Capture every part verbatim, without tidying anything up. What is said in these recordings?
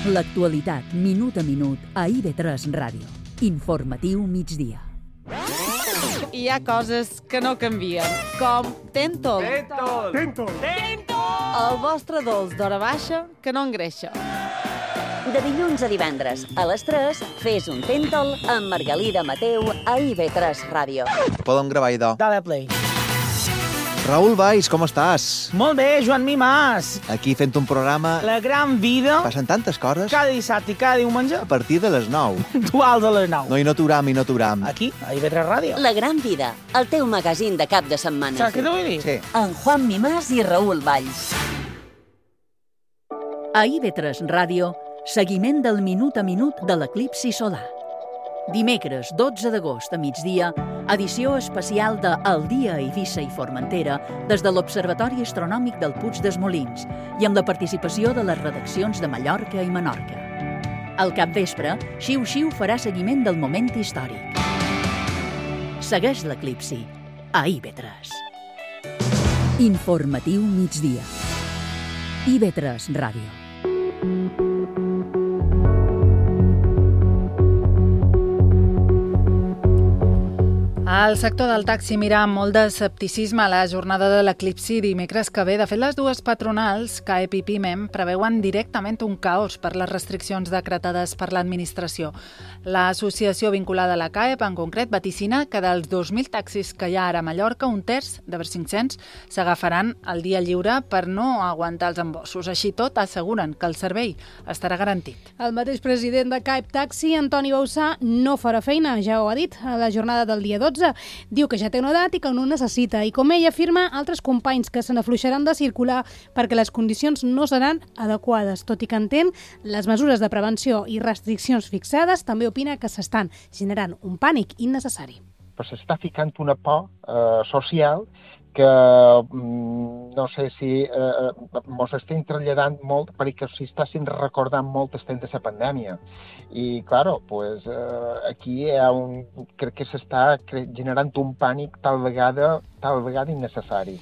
L'actualitat, minut a minut, a I V tres Ràdio. Informatiu migdia. Hi ha coses que no canvien, com Tentol. Tentol! Tentol! Tentol! El vostre dolç d'hora baixa que no engreixa. De dilluns a divendres, a les tres, fes un Tentol amb Margalida Mateu a I V tres Ràdio. Podem gravar, idò. Dale play. Raül Valls, com estàs? Molt bé, Joan Mimàs. Aquí fent un programa... La gran vida. Passen tantes coses. Cada dissabte i cada diumenge. A partir de les nou. Puntuals a les nou. No, i no t'uram, i no t'uram. Aquí, a I V tres Ràdio. La gran vida, el teu magazín de cap de setmana. Saps què t'ho vull dir? Sí. En Juan Mimàs i Raül Valls. A I V tres Ràdio, seguiment del minut a minut de l'eclipsi solar. Dimecres dotze d'agost a migdia, edició especial de El dia a Eivissa i Formentera des de l'Observatori Astronòmic del Puig dels Molins i amb la participació de les redaccions de Mallorca i Menorca. Al capvespre, Xiu Xiu farà seguiment del moment històric. Segueix l'eclipsi a I V tres. Informatiu migdia. I V tres Ràdio. El sector del taxi mira amb molt d'escepticisme la jornada de l'eclipsi dimecres que ve. De fet, les dues patronals, C A E P i PIMEM, preveuen directament un caos per les restriccions decretades per l'administració. L'associació vinculada a la C A E P, en concret, vaticina que dels dos mil taxis que hi ha ara a Mallorca, un terç, de vers cinc-cents, s'agafaran el dia lliure per no aguantar els embossos. Així tot, asseguren que el servei estarà garantit. El mateix president de C A E P Taxi, Antoni Bausà, no farà feina, ja ho ha dit, a la jornada del dia dotze. Diu que ja té una edat i que no necessita. I com ell afirma, altres companys que se n'afluixaran de circular perquè les condicions no seran adequades. Tot i que entén les mesures de prevenció i restriccions fixades, també opina que s'estan generant un pànic innecessari. Però s'està ficant una por eh, social que mm, no sé si eh, mos estem traslladant molt perquè s'hi està sent recordant molt el temps de la pandèmia. I, claro, pues, eh, aquí hi ha un, crec que s'està generant un pànic tal vegada, tal vegada innecessari.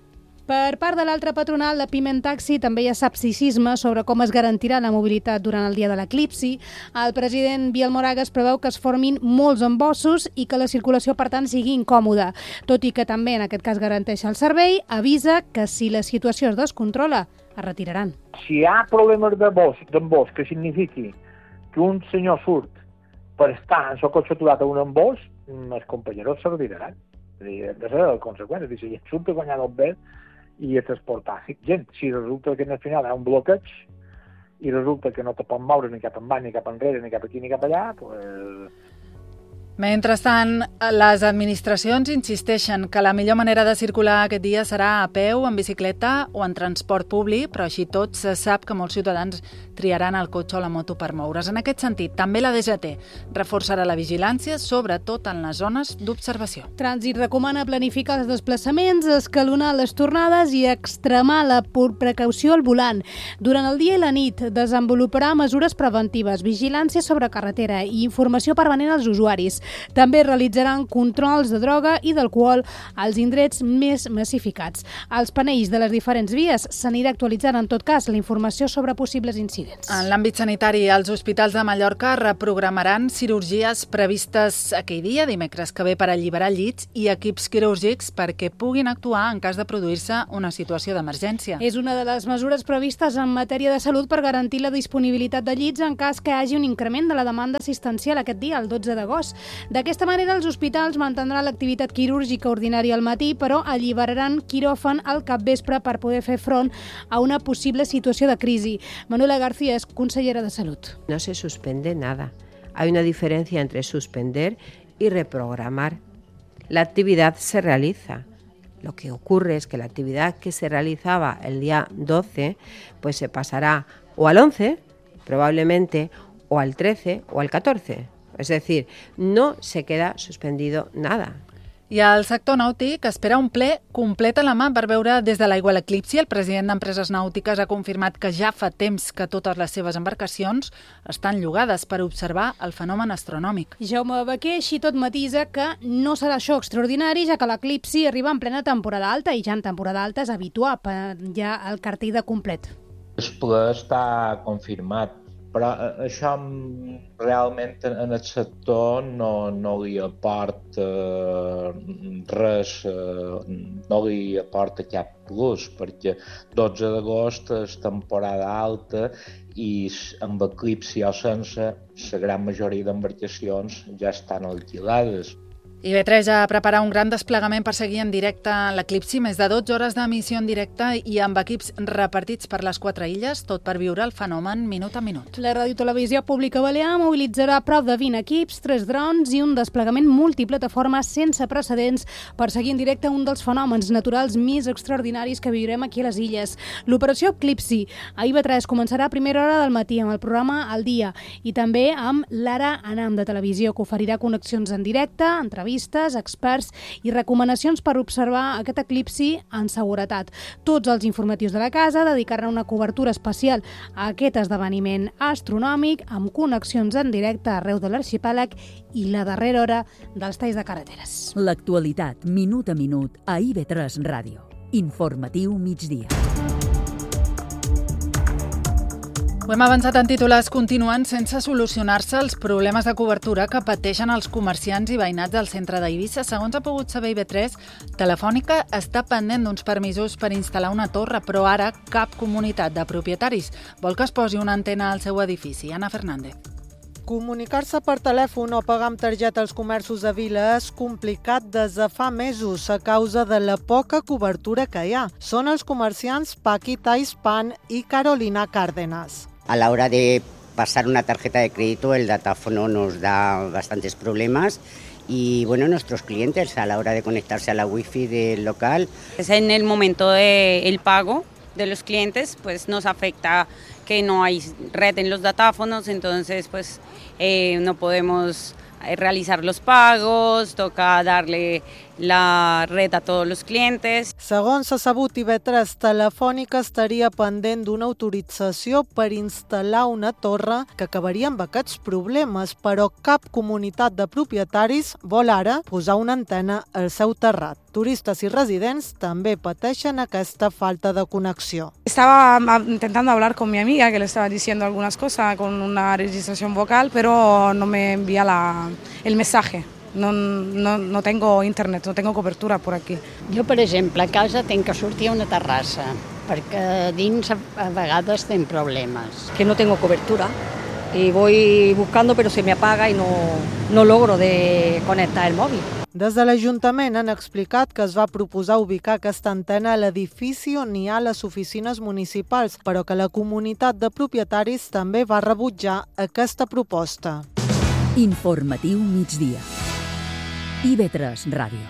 Per part de l'altra patronal, la PIMEM Taxi, també hi ha escepticisme sobre com es garantirà la mobilitat durant el dia de l'eclipsi. El president Biel Moragues preveu que es formin molts embossos i que la circulació, per tant, sigui incòmoda. Tot i que també, en aquest cas, garanteix el servei, avisa que si la situació es descontrola, es retiraran. Si hi ha problemes d'embòs, que signifiqui que un senyor surt per estar en el cotxe aturat a un embòs, els companyeros se retiraran. És a dir, de ser les conseqüències. És a dir, si surt a guanyar el bé i a transportar gent. Si resulta que al final hi ha un bloqueig i resulta que no te pot moure ni cap envant, ni cap enrere, ni cap aquí, ni cap allà, pues... Mentrestant, les administracions insisteixen que la millor manera de circular aquest dia serà a peu, en bicicleta o en transport públic, però així tot se sap que molts ciutadans triaran el cotxe o la moto per moure's. En aquest sentit, també la D G T reforçarà la vigilància, sobretot en les zones d'observació. Trànsit recomana planificar els desplaçaments, escalonar les tornades i extremar la precaució al volant. Durant el dia i la nit desenvoluparà mesures preventives, vigilància sobre carretera i informació permanent als usuaris. També realitzaran controls de droga i d'alcohol als indrets més massificats. Als panells de les diferents vies s'anirà actualitzant en tot cas la informació sobre possibles incidents. En l'àmbit sanitari, els hospitals de Mallorca reprogramaran cirurgies previstes aquell dia, dimecres que ve, per alliberar llits i equips quirúrgics perquè puguin actuar en cas de produir-se una situació d'emergència. És una de les mesures previstes en matèria de salut per garantir la disponibilitat de llits en cas que hi hagi un increment de la demanda assistencial aquest dia, el dotze d'agost. D'aquesta manera, els hospitals mantindran l'activitat quirúrgica ordinària al matí, però alliberaran quiròfan al capvespre per poder fer front a una possible situació de crisi. Manuela García és consellera de Salut. No se suspende nada. Hay una diferencia entre suspender y reprogramar. La actividad se realiza. Lo que ocurre es que la actividad que se realizaba el día doce, pues se pasará o al once, probablemente, o al trece o al catorce. Es decir, no se queda suspendido nada. I el sector nàutic espera un ple complet a la mà per veure des de l'aigua l'eclipsi. El president d'Empreses Nàutiques ha confirmat que ja fa temps que totes les seves embarcacions estan llogades per observar el fenomen astronòmic. Jaume Baquer així tot matisa que no serà això extraordinari, ja que l'eclipsi arriba en plena temporada alta i ja en temporada alta és habitual per ja el cartell de complet. El ple està confirmat però això realment en el sector no, no li aporta res, no li aporta cap plus, perquè dotze d'agost és temporada alta i amb eclipsi o sense, la gran majoria d'embarcacions ja estan alquilades. I B tres ja prepara un gran desplegament per seguir en directe l'eclipsi, més de dotze hores d'emissió en directe i amb equips repartits per les quatre illes, tot per viure el fenomen minut a minut. La Radiotelevisió Pública Balear mobilitzarà prop de vint equips, tres drons i un desplegament multiplataforma sense precedents per seguir en directe un dels fenòmens naturals més extraordinaris que viurem aquí a les illes. L'operació Eclipsi a I B tres començarà a primera hora del matí amb el programa Al Dia i també amb l'Ara Anam de Televisió, que oferirà connexions en directe, entrevistes, experts i recomanacions per observar aquest eclipsi en seguretat. Tots els informatius de la casa dedicaran una cobertura especial a aquest esdeveniment astronòmic amb connexions en directe arreu de l'arxipèlag i la darrera hora dels talls de carreteres. L'actualitat, minut a minut, a I B tres Ràdio. Informatiu migdia. Ho hem avançat en titulars, continuen sense solucionar-se els problemes de cobertura que pateixen els comerciants i veïnats del centre d'Eivissa. Segons ha pogut saber I B tres, Telefònica està pendent d'uns permisos per instal·lar una torre, però ara cap comunitat de propietaris vol que es posi una antena al seu edifici. Anna Fernández. Comunicar-se per telèfon o pagar amb targeta als comerços de vila és complicat des de fa mesos a causa de la poca cobertura que hi ha. Són els comerciants Paquita Hispan i Carolina Cárdenas. A la hora de pasar una tarjeta de crédito, el datáfono nos da bastantes problemas y bueno, nuestros clientes a la hora de conectarse a la wifi del local. Es en el momento del pago de los clientes, pues nos afecta que no hay red en los datáfonos, entonces pues eh, no podemos realizar los pagos, toca darle la red a tots els clients. Segons s'ha sabut, I B tres Telefònica estaria pendent d'una autorització per instal·lar una torre que acabaria amb aquests problemes, però cap comunitat de propietaris vol ara posar una antena al seu terrat. Turistes y residents també pateixen aquesta falta de conexión. Estaba intentando hablar con mi amiga, que le estaba diciendo algunas cosas con una registración vocal, pero no me envía la, el mensaje. No, no, no tengo internet, no tengo cobertura por aquí. Jo, per exemple, a casa tenc que sortir a una terrassa, perquè dins a vegades tenc problemes. Que no tengo cobertura y voy buscando, pero se me apaga y no, no logro de conectar el móvil. Des de l'Ajuntament han explicat que es va proposar ubicar aquesta antena a l'edifici on hi ha les oficines municipals, però que la comunitat de propietaris també va rebutjar aquesta proposta. Informatiu migdia. I B tres Ràdio.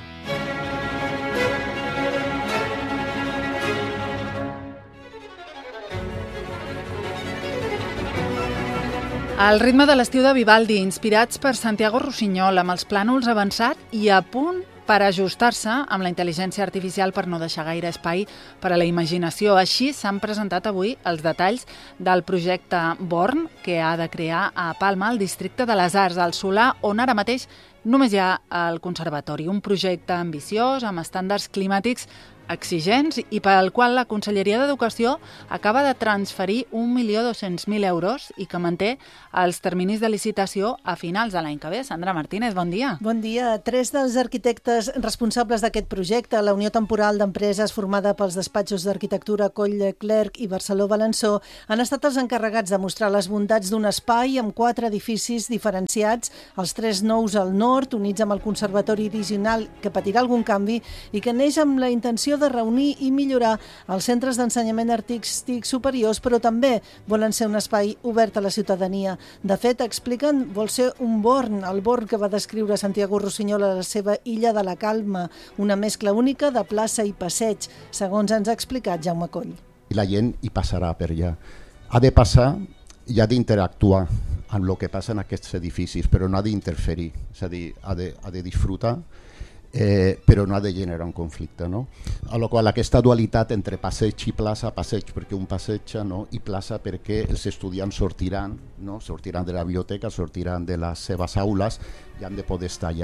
Al ritme de l'estiu de Vivaldi, inspirats per Santiago Rossinyol, amb els plànols avançat i a punt per ajustar-se amb la intel·ligència artificial per no deixar gaire espai per a la imaginació. Així s'han presentat avui els detalls del projecte Born, que ha de crear a Palma el districte de les Arts, al Solà, on ara mateix només hi ha el conservatori. Un projecte ambiciós, amb estàndards climàtics exigents i per al qual la Conselleria d'Educació acaba de transferir un milió dos-cents mil euros i que manté els terminis de licitació a finals de l'any que ve. Sandra Martínez, bon dia. Bon dia. Tres dels arquitectes responsables d'aquest projecte, la Unió Temporal d'Empreses formada pels despatxos d'arquitectura Coll Clerc i Barceló Balançó, han estat els encarregats de mostrar les bondats d'un espai amb quatre edificis diferenciats, els tres nous al nord, units amb el Conservatori Original, que patirà algun canvi i que neix amb la intenció de reunir i millorar els centres d'ensenyament artístic superiors, però també volen ser un espai obert a la ciutadania. De fet, expliquen, vol ser un Born, el Born que va descriure Santiago Rossinyol a la seva Illa de la Calma, una mescla única de plaça i passeig, segons ens ha explicat Jaume Coll. I la gent hi passarà per allà. Ha de passar i ha d'interactuar amb el que passa en aquests edificis, però no ha d'interferir, és a dir, ha de, ha de disfrutar, Eh, però no ha de generar un conflicte, no? A la qual aquesta dualitat entre passeig i plaça, passeig perquè un passeja, no? I plaça perquè els estudiants sortiran, no? Sortiran de la biblioteca, sortiran de les seves aules i han de poder estar allà.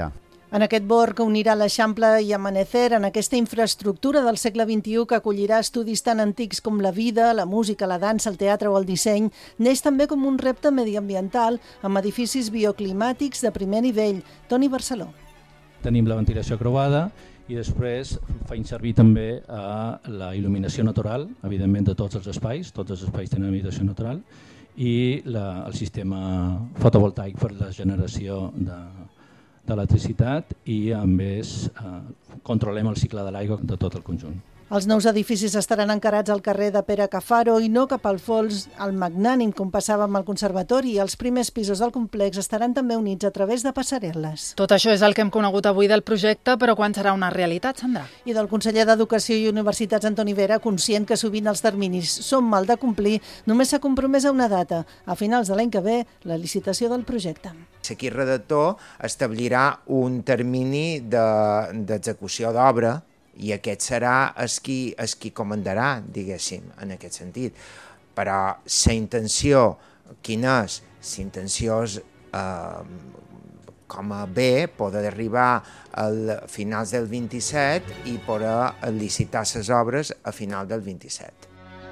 En aquest bord que unirà l'Eixample i Amanecer, en aquesta infraestructura del segle vint-i-u que acollirà estudis tan antics com la vida, la música, la dansa, el teatre o el disseny, neix també com un repte mediambiental amb edificis bioclimàtics de primer nivell. Toni Barceló. Tenim la ventilació creuada i després faig servir també a la il·luminació natural, evidentment de tots els espais, tots els espais tenen il·luminació natural, i la, el sistema fotovoltaic per la generació de d'electricitat i a més eh, controlem el cicle de l'aigua de tot el conjunt. Els nous edificis estaran encarats al carrer de Pere Cafaro i no cap al fons al Magnànim, com passava amb el Conservatori, i els primers pisos del complex estaran també units a través de passarel·les. Tot això és el que hem conegut avui del projecte, però quan serà una realitat, Sandra? I del conseller d'Educació i Universitats, Antoni Vera, conscient que sovint els terminis són mal de complir, només s'ha compromès a una data, a finals de l'any que ve, la licitació del projecte. L'equip redactor establirà un termini d'execució de, d'obra i aquest serà el qui, el qui comandarà, diguéssim, en aquest sentit. Però la intenció, quina és? La intenció és, eh, com a bé, poder arribar a finals del vint-i-set i poder licitar les obres a final del vint-i-set.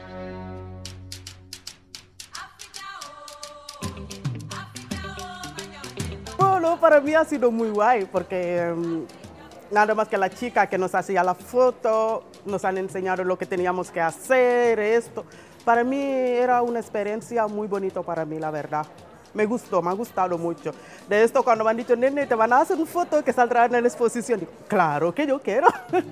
Bueno, para mí ha sido muy guay porque um, nada más que la chica que nos hacía la foto, nos han enseñado lo que teníamos que hacer, esto. Para mí era una experiencia muy bonita para mí, la verdad. Me gustó, me ha gustado mucho. De esto cuando me han dicho, nene, te van a hacer una foto que saldrá en la exposición. Digo, claro que yo quiero.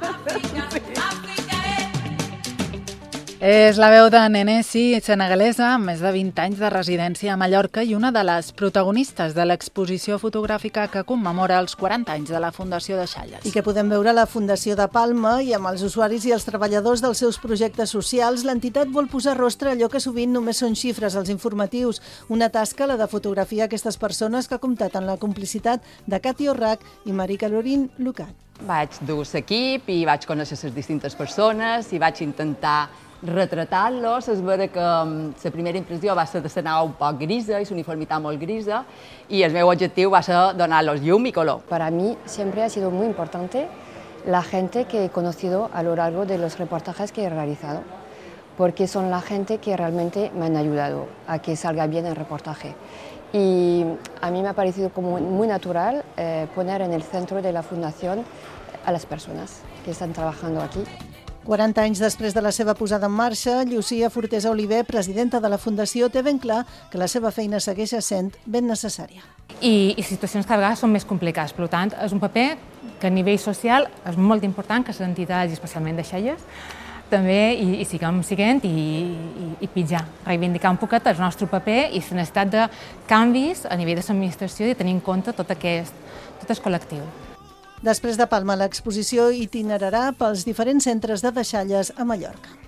És la veu de Nenesi, senegalesa, amb més de vint anys de residència a Mallorca i una de les protagonistes de l'exposició fotogràfica que commemora els quaranta anys de la Fundació Deixalles. I que podem veure a la Fundació de Palma i amb els usuaris i els treballadors dels seus projectes socials, l'entitat vol posar rostre a allò que sovint només són xifres als informatius. Una tasca, la de fotografiar aquestes persones, que ha comptat amb la complicitat de Cati Orrac i Marica Lorín Lucat. Vaig dur l'equip i vaig conèixer les distintes persones i vaig intentar retratar-los, és vera que la primera impressió va ser de la nau un poc grisa i l'uniformitat molt grisa i el meu objectiu va ser donar-los llum y color. Para mí siempre ha sido muy importante la gente que he conocido a lo largo de los reportajes que he realizado, porque son la gente que realmente me han ayudado a que salga bien el reportaje. Y a mí me ha parecido como muy natural eh, poner en el centro de la fundación a las personas que están trabajando aquí. quaranta anys després de la seva posada en marxa, Llucia Fortesa Oliver, presidenta de la Fundació, té ben clar que la seva feina segueix sent ben necessària. I, i situacions que a vegades són més complicades. Per tant, és un paper que a nivell social és molt important que les entitats, i especialment Deixalles, també hi, hi siguem siguent i, i, i pitjar, reivindicar un poquet el nostre paper i la necessitat de canvis a nivell de l'administració i tenir en compte tot aquest, tot el col·lectiu. Després de Palma, l'exposició itinerarà pels diferents centres de Deixalles a Mallorca.